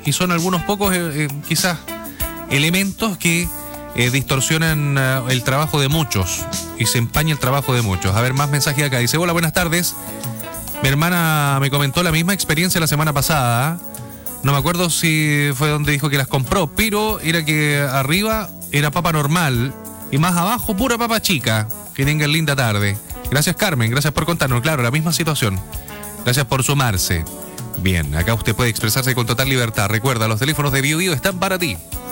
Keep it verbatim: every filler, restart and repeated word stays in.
y son algunos pocos eh, eh, quizás elementos que eh, distorsionan uh, el trabajo de muchos y se empaña el trabajo de muchos. A ver, más mensajes acá. Dice, hola, buenas tardes. Mi hermana me comentó la misma experiencia la semana pasada. No me acuerdo si fue donde dijo que las compró, pero era que arriba era papa normal y más abajo pura papa chica. Que tengan linda tarde. Gracias, Carmen, gracias por contarnos. Claro, la misma situación. Gracias por sumarse. Bien, acá usted puede expresarse con total libertad. Recuerda, los teléfonos de Bio Bio están para ti.